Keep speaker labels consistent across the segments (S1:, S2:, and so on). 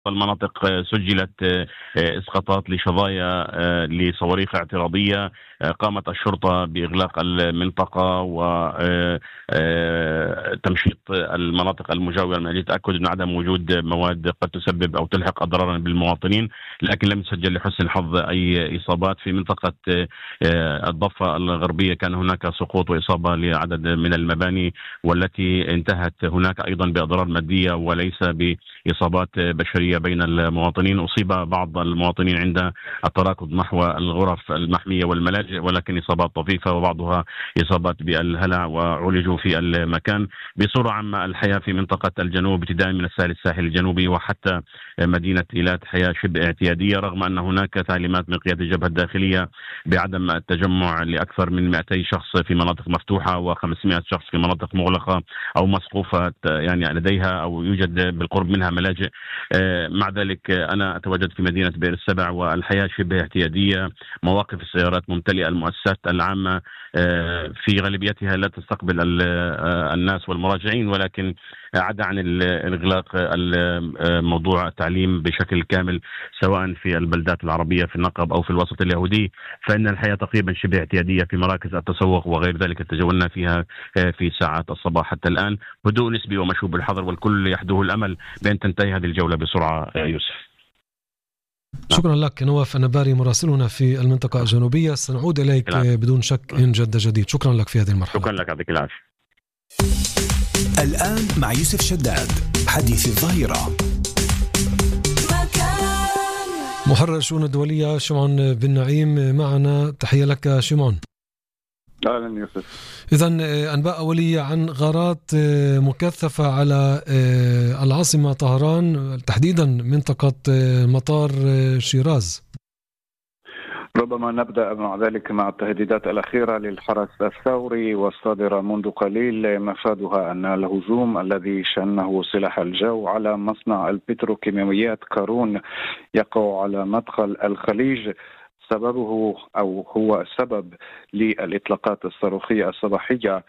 S1: المناطق سجلت إسقاطات لشظايا لصواريخ اعتراضية. قامت الشرطة بإغلاق المنطقة وتمشيط المناطق المجاورة من أجل التأكد من عدم وجود مواد قد تسبب أو تلحق أضرارا بالمواطنين، لكن لم يسجل لحسن الحظ أي إصابات. في منطقة الضفة الغربية كان هناك سقوط وإصابة لعدد من المباني، والتي انتهت هناك أيضا بأضرار مادية وليس بإصابات بشرية بين المواطنين. أصيب بعض المواطنين عند التراكض نحو الغرف المحمية والملاجئ، ولكن إصابات طفيفة وبعضها إصابات بالهلع وعولجوا في المكان. بصورة عامة الحياة في منطقة الجنوب ابتداء من الساحل الجنوبي وحتى مدينة إيلات حياة شبه اعتيادية، رغم أن هناك تعليمات من قيادة الجبهة الداخلية بعدم التجمع لأكثر من 200 شخص في مناطق مفتوحة و500 شخص في مناطق مغلقة أو مسقوفة يعني لديها أو يوجد بالقرب منها ملاجئ. مع ذلك أنا أتواجد في مدينة بئر السبع والحياة شبه اعتيادية. مواقف السيارات ممتلئة، المؤسسات العامة في غالبيتها لا تستقبل الناس والمراجعين، ولكن عدا عن الإغلاق موضوع التعليم بشكل كامل سواء في البلدات العربية في النقب أو في الوسط اليهودي، فإن الحياة تقريبا شبه اعتيادية في مراكز التسوق وغير ذلك تجولنا فيها في ساعات الصباح حتى الآن. هدوء نسبي ومشوب بالحذر، والكل يحدوه الأمل بأن تنتهي هذه الجولة بسرعة. يوسف،
S2: شكرا لك نواف النباري مراسلنا في المنطقة الجنوبية. سنعود إليك بدون شك إن جد جديد. شكرا لك في هذه المرحلة.
S1: شكرا لك، يعطيك العافية.
S3: الآن مع يوسف شداد حديث الظهيرة.
S2: محرر الشؤون الدولية شمعون بن نعيم معنا، تحية لك شمعون.
S4: أهلا يوسف.
S2: إذن أنباء أولية عن غارات مكثفة على العاصمة طهران، تحديدا منطقة مطار شيراز.
S4: ربما نبدأ مع ذلك مع التهديدات الأخيرة للحرس الثوري والصادرة منذ قليل، مفادها أن الهجوم الذي شنه سلاح الجو على مصنع البتروكيماويات كارون يقع على مدخل الخليج سببه أو هو السبب للإطلاقات الصاروخية الصباحية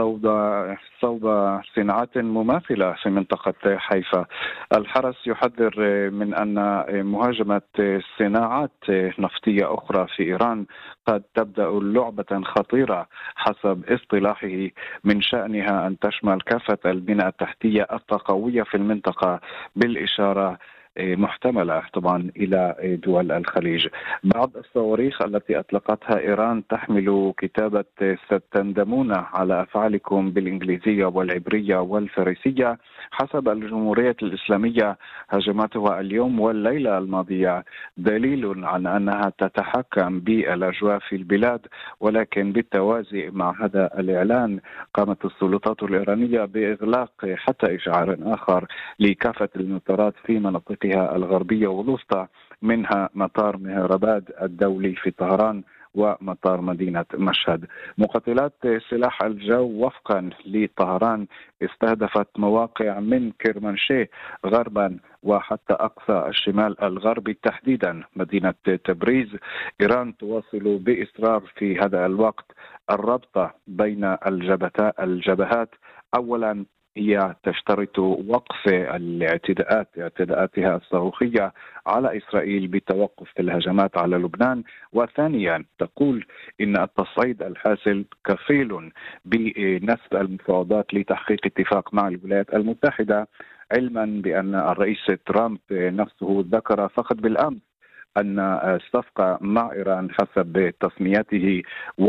S4: صوب صناعات مماثلة في منطقة حيفا. الحرس يحذر من أن مهاجمة صناعات نفطية أخرى في إيران قد تبدأ لعبة خطيرة حسب اصطلاحه، من شأنها أن تشمل كافة البنى التحتية الطاقوية في المنطقة، بالإشارة محتملة طبعا إلى دول الخليج. بعض الصواريخ التي أطلقتها إيران تحمل كتابة ستندمون على أفعالكم بالإنجليزية والعبرية والفارسية. حسب الجمهورية الإسلامية هجماتها اليوم والليلة الماضية دليل عن أنها تتحكم بالأجواء في البلاد، ولكن بالتوازي مع هذا الإعلان قامت السلطات الإيرانية بإغلاق حتى إشعار آخر لكافة المطارات في مناطقها الغربية والوسطى، منها مطار مهرباد الدولي في طهران ومطار مدينة مشهد. مقاتلات سلاح الجو وفقا لطهران استهدفت مواقع من كرمانشاه غربا وحتى أقصى الشمال الغربي، تحديدا مدينة تبريز. إيران تواصل بإصرار في هذا الوقت الربط بين الجبهات. أولا هي تشترط وقف اعتداءاتها الصاروخية على إسرائيل بتوقف الهجمات على لبنان، وثانيا تقول إن التصعيد الحاصل كفيل بنسب المفاوضات لتحقيق اتفاق مع الولايات المتحدة، علما بأن الرئيس ترامب نفسه ذكر فقط بالأمس أن الصفقة مع إيران حسب تسميته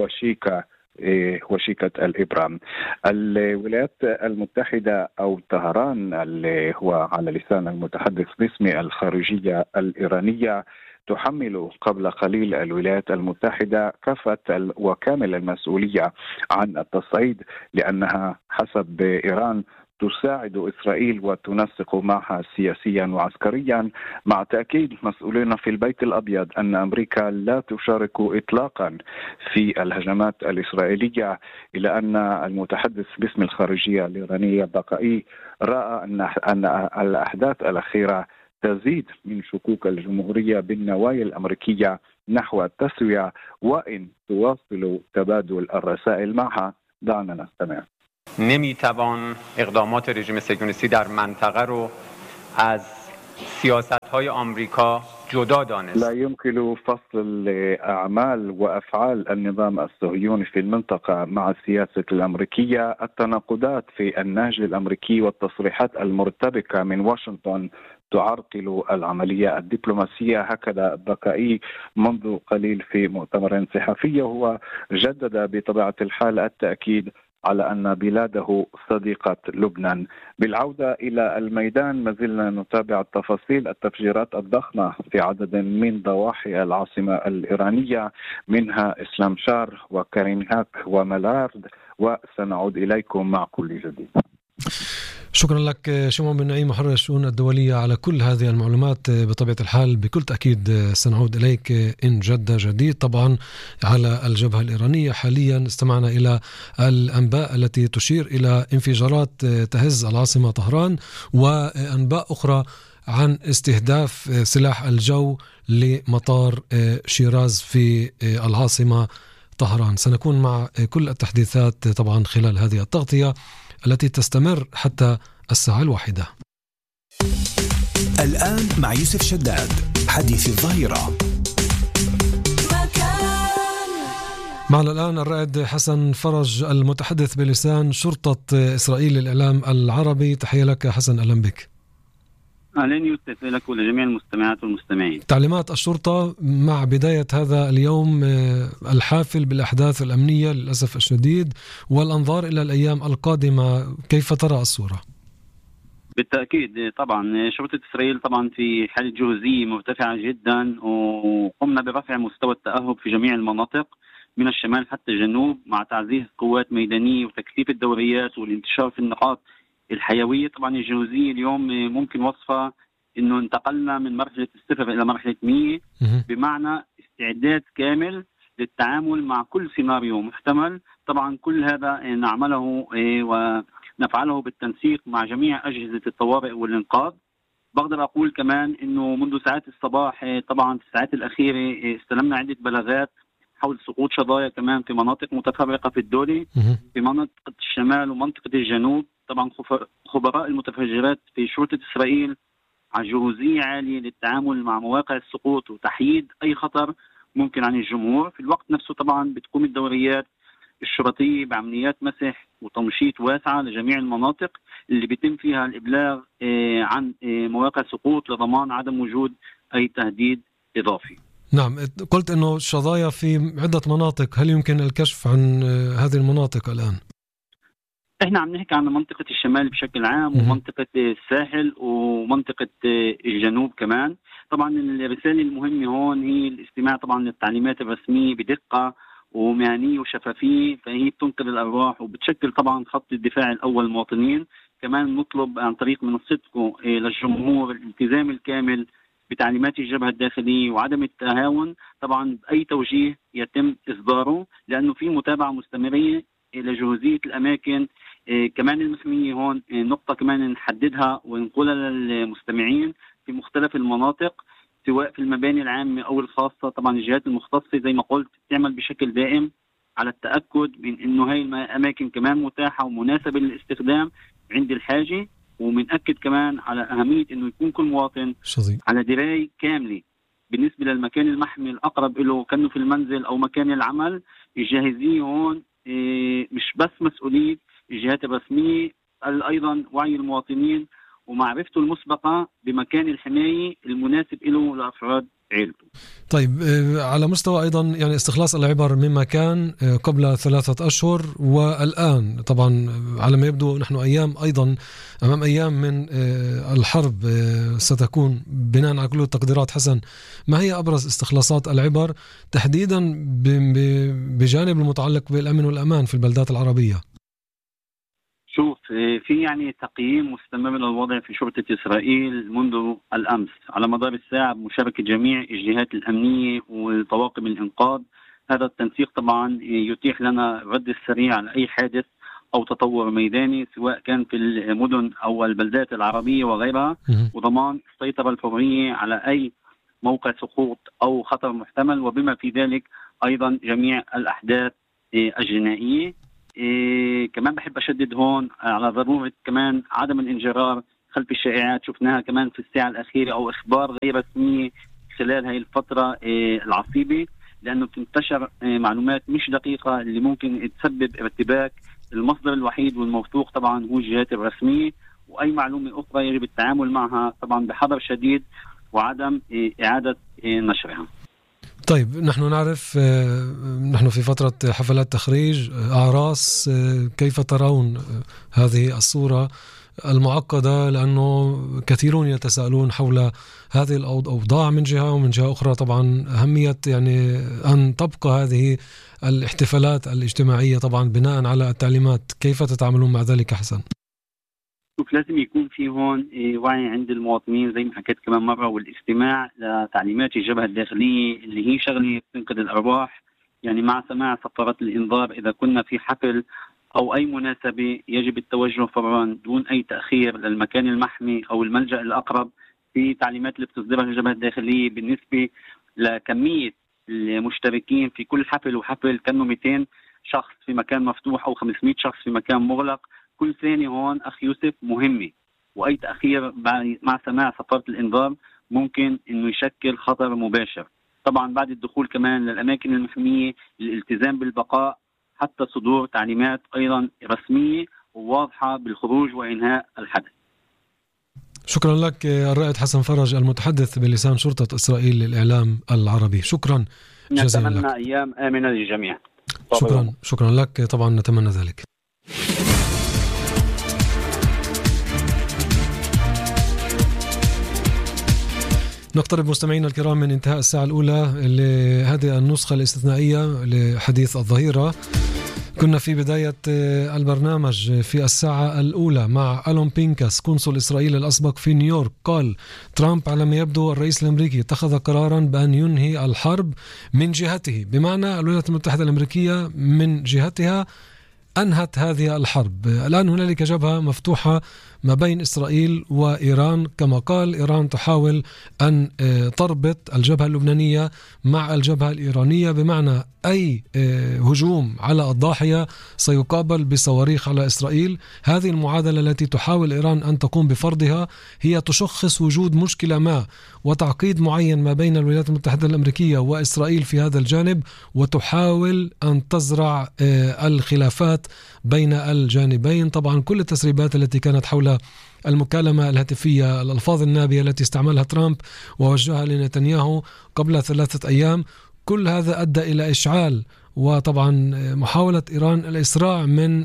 S4: وشيكة الإبرام. الولايات المتحدة أو طهران اللي هو على لسان المتحدث باسم الخارجية الإيرانية تحمل قبل قليل الولايات المتحدة كافة وكامل المسؤولية عن التصعيد، لأنها حسب إيران تساعد إسرائيل وتنسق معها سياسيا وعسكريا، مع تأكيد مسؤولين في البيت الأبيض أن أمريكا لا تشارك إطلاقا في الهجمات الإسرائيلية، إلى أن المتحدث باسم الخارجية الإيرانية بقائي رأى أن الأحداث الأخيرة تزيد من شكوك الجمهورية بالنوايا الأمريكية نحو التسوية، وإن تواصل تبادل الرسائل معها. دعنا نستمع.
S5: نمیتوان اقدامات رژیم صهیونیستی در منطقه رو از سیاست‌های آمریکا جدا دانست.
S4: لا يمكن فصل أعمال وأفعال النظام الصهيوني في المنطقة مع السياسة الأمريكية. التناقضات في النهج الأمريكي والتصريحات المرتبكة من واشنطن تعرقل العملية الدبلوماسية. هكذا الضكائي منذ قليل في مؤتمر صحفي، هو جدد بطبيعة الحال التأكيد على أن بلاده صديقة لبنان. بالعودة إلى الميدان، ما زلنا نتابع التفاصيل. التفجيرات الضخمة في عدد من ضواحي العاصمة الإيرانية، منها إسلام شار وكارين هاك وملارد، وسنعود إليكم مع كل جديد.
S2: شكرا لك شمعون بن نعيم، محرر الشؤون الدولية، على كل هذه المعلومات. بطبيعة الحال بكل تأكيد سنعود إليك إن جد جديد. طبعا على الجبهة الإيرانية حاليا استمعنا إلى الأنباء التي تشير إلى انفجارات تهز العاصمة طهران، وأنباء أخرى عن استهداف سلاح الجو لمطار شيراز في العاصمة طهران. سنكون مع كل التحديثات طبعا خلال هذه التغطية التي تستمر حتى الساعة 1.
S3: الآن مع يوسف شداد، حديث الظهيرة.
S2: معنا الآن الرائد حسن فرج، المتحدث بلسان شرطة إسرائيل للإعلام العربي. تحية لك حسن، أهلا بك.
S6: أهلا يوسف، لك ولجميع المستمعات والمستمعين.
S2: تعليمات الشرطة مع بداية هذا اليوم الحافل بالأحداث الأمنية للأسف الشديد، والأنظار إلى الأيام القادمة، كيف ترى الصورة؟
S6: بالتأكيد طبعا شرطة إسرائيل طبعا في حالة جهوزية مرتفعة جدا، وقمنا برفع مستوى التأهب في جميع المناطق من الشمال حتى الجنوب، مع تعزيز قوات ميدانية وتكثيف الدوريات والانتشار في النقاط الحيوية. طبعا الجهوزية اليوم ممكن وصفها انه انتقلنا من مرحلة الصفر الى مرحلة 100، بمعنى استعداد كامل للتعامل مع كل سيناريو محتمل. طبعا كل هذا نعمله ونفعله بالتنسيق مع جميع أجهزة الطوارئ والإنقاذ. بقدر أقول كمان انه منذ ساعات الصباح طبعا في الساعات الأخيرة استلمنا عدة بلاغات حول سقوط شظايا كمان في مناطق متفرقة في الدولة، في منطقة الشمال ومنطقة الجنوب. طبعا خبراء المتفجرات في شرطة إسرائيل على جهوزية عالية للتعامل مع مواقع السقوط وتحييد أي خطر ممكن عن الجمهور. في الوقت نفسه طبعا بتقوم الدوريات الشرطية بعمليات مسح وتمشيط واسعة لجميع المناطق اللي بيتم فيها الإبلاغ عن مواقع سقوط لضمان عدم وجود أي تهديد إضافي.
S2: نعم، قلت أنه الشظايا في عدة مناطق، هل يمكن الكشف عن هذه المناطق الآن؟
S6: احنا عم نحكي عن منطقة الشمال بشكل عام ومنطقة الساحل ومنطقة الجنوب كمان. طبعا الرسالة المهمة هون هي الاستماع طبعا للتعليمات الرسمية بدقة ومهنية وشفافية، فهي بتنقذ الأرواح وبتشكل طبعا خط الدفاع الأول للمواطنين. كمان نطلب عن طريق منصتكم للجمهور الالتزام الكامل بتعليمات الجبهة الداخلية وعدم التهاون طبعا بأي توجيه يتم إصداره، لأنه في متابعة مستمرة لجهوزية الأماكن كمان المحمية. هون نقطة كمان نحددها ونقولها للمستمعين في مختلف المناطق سواء في المباني العامة أو الخاصة. طبعا الجهات المختصة زي ما قلت تعمل بشكل دائم على التأكد من أنه هاي الأماكن كمان متاحة ومناسبة للاستخدام عند الحاجة، ومنأكد كمان على أهمية أنه يكون كل مواطن على دراية كاملة بالنسبة للمكان المحمي الأقرب له كأنه في المنزل أو مكان العمل. الجاهزية هون مش بس مسؤولية الجهات الرسمية، أيضا وعي المواطنين ومعرفته المسبقة بمكان الحماية المناسب له لأفراد عائلته.
S2: طيب، على مستوى أيضا يعني استخلاص العبر مما كان قبل 3 أشهر والآن، طبعا على ما يبدو نحن أيضا أمام أيام من الحرب ستكون بناء على كل التقديرات. حسن، ما هي أبرز استخلاصات العبر تحديدا بجانب المتعلق بالأمن والأمان في البلدات العربية؟
S6: شوف، في يعني تقييم مستمر للوضع في شرطة إسرائيل منذ الأمس على مدار الساعة بمشاركة جميع الجهات الأمنية وطواقم الإنقاذ. هذا التنسيق طبعا يتيح لنا الرد السريع على أي حادث أو تطور ميداني سواء كان في المدن أو البلدات العربية وغيرها، وضمان السيطرة الفورية على أي موقع سقوط أو خطر محتمل، وبما في ذلك أيضا جميع الأحداث الجنائية. كمان بحب أشدد هون على ضرورة كمان عدم الانجرار خلف الشائعات شفناها كمان في الساعة الأخيرة، أو إخبار غير رسمي خلال هاي الفترة العصيبة، لأنه بتنتشر معلومات مش دقيقة اللي ممكن تسبب ارتباك. المصدر الوحيد والموثوق طبعا هو الجهات الرسمية، وأي معلومة أخرى يجب التعامل معها طبعا بحذر شديد وعدم إعادة نشرها.
S2: طيب، نحن نعرف نحن في فترة حفلات تخريج أعراس، كيف ترون هذه الصورة المعقدة؟ لأنه كثيرون يتساءلون حول هذه الأوضاع من جهة، ومن جهة أخرى طبعا أهمية يعني أن تبقى هذه الاحتفالات الاجتماعية طبعا بناء على التعليمات. كيف تتعاملون مع ذلك حسن؟
S6: لازم يكون في هون وعي عند المواطنين زي ما حكيت كمان مرة، والاستماع لتعليمات الجبهة الداخلية اللي هي شغلة بتنقذ الأرواح. يعني مع سماع صفارات الإنذار إذا كنا في حفل أو أي مناسبة يجب التوجه فورا دون أي تأخير للمكان المحمي أو الملجأ الأقرب. في تعليمات اللي بتصدرها الجبهة الداخلية بالنسبة لكمية المشتركين في كل حفل وحفل، كانوا 200 شخص في مكان مفتوح أو 500 شخص في مكان مغلق. كل ثانية هون أخ يوسف مهمة، وأي تأخير مع سماع صفارة الإنذار ممكن إنه يشكل خطر مباشر. طبعا بعد الدخول كمان للأماكن المحمية الالتزام بالبقاء حتى صدور تعليمات أيضا رسمية وواضحة بالخروج وإنهاء الحدث.
S2: شكرا لك الرائد حسن فرج، المتحدث بلسان شرطة إسرائيل للإعلام العربي. شكرا جزيلا لك.
S6: نتمنى أيام آمنة للجميع.
S2: شكرا لك، طبعا نتمنى ذلك. نقترب مستمعينا الكرام من انتهاء الساعة الأولى لهذه النسخة الاستثنائية لحديث الظهيرة. كنا في بداية البرنامج في الساعة الأولى مع ألون بينكاس قنصل إسرائيل الأسبق في نيويورك. قال ترامب على ما يبدو الرئيس الأمريكي اتخذ قرارا بأن ينهي الحرب من جهته، بمعنى الولايات المتحدة الأمريكية من جهتها أنهت هذه الحرب. الآن هنالك جبهة مفتوحة ما بين إسرائيل وإيران. كما قال، إيران تحاول أن تربط الجبهة اللبنانية مع الجبهة الإيرانية، بمعنى أي هجوم على الضاحية سيقابل بصواريخ على إسرائيل. هذه المعادلة التي تحاول إيران أن تقوم بفرضها هي تشخص وجود مشكلة ما وتعقيد معين ما بين الولايات المتحدة الأمريكية وإسرائيل في هذا الجانب، وتحاول أن تزرع الخلافات بين الجانبين. طبعا كل التسريبات التي كانت حول المكالمة الهاتفية، الألفاظ النابية التي استعملها ترامب ووجهها لنتنياهو قبل 3 أيام، كل هذا أدى إلى إشعال وطبعا محاولة إيران الإسراع من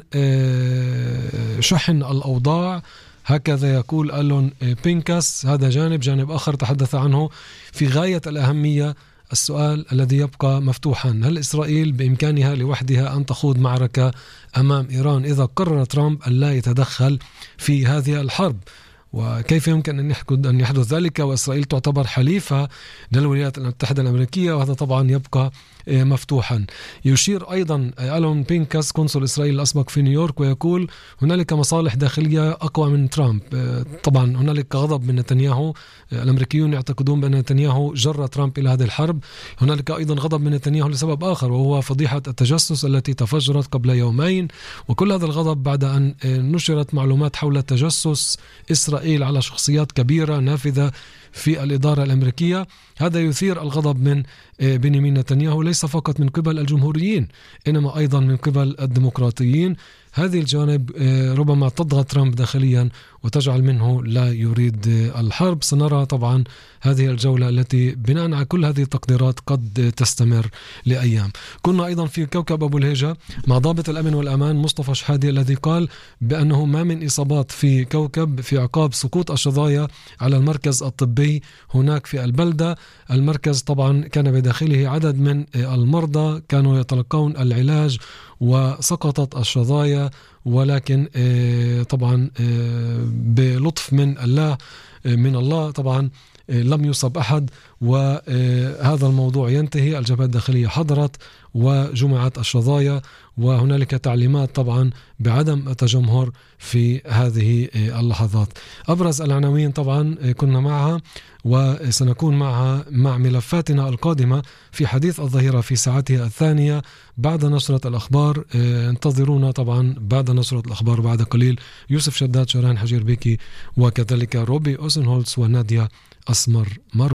S2: شحن الأوضاع. هكذا يقول ألون بينكاس. هذا جانب آخر تحدث عنه في غاية الأهمية. السؤال الذي يبقى مفتوحا: هل إسرائيل بإمكانها لوحدها أن تخوض معركة أمام إيران إذا قرر ترامب أن لا يتدخل في هذه الحرب؟ وكيف يمكن أن يحدث ذلك وإسرائيل تعتبر حليفة للولايات المتحدة الأمريكية؟ وهذا طبعا يبقى مفتوحا. يشير أيضا ألون بينكاس قنصل إسرائيل الأسبق في نيويورك ويقول هنالك مصالح داخلية أقوى من ترامب. طبعا هنالك غضب من نتنياهو، الأمريكيون يعتقدون بأن نتنياهو جر ترامب إلى هذه الحرب. هنالك أيضا غضب من نتنياهو لسبب آخر، وهو فضيحة التجسس التي تفجرت قبل يومين، وكل هذا الغضب بعد أن نشرت معلومات حول تجسس إسرائيل على شخصيات كبيرة نافذة في الإدارة الأمريكية. هذا يثير الغضب من بنيامين نتنياهو، ليس فقط من قبل الجمهوريين إنما أيضا من قبل الديمقراطيين. هذه الجانب ربما تضغط ترامب داخليا وتجعل منه لا يريد الحرب. سنرى طبعا هذه الجولة التي بناء على كل هذه التقديرات قد تستمر لأيام. كنا أيضا في كوكب أبو الهيجة مع ضابط الأمن والأمان مصطفى شحادي الذي قال بأنه ما من إصابات في كوكب في عقاب سقوط الشظايا على المركز الطبي هناك في البلدة. المركز طبعا كان بداخله عدد من المرضى كانوا يتلقون العلاج وسقطت الشظايا، ولكن طبعا بلطف من الله طبعا لم يصب أحد، وهذا الموضوع ينتهي. الجبهة الداخلية حضرت وجمعت الشظايا وهنالك تعليمات طبعا بعدم التجمهر في هذه اللحظات. أبرز العناوين طبعا كنا معها وسنكون معها مع ملفاتنا القادمة في حديث الظهيرة في ساعتها الثانية بعد نشرة الأخبار. انتظرونا طبعا بعد نشرة الأخبار بعد قليل. يوسف شداد، شران حجير بيكي، وكذلك روبي أوسنهولتس ونادية أسمر مارو.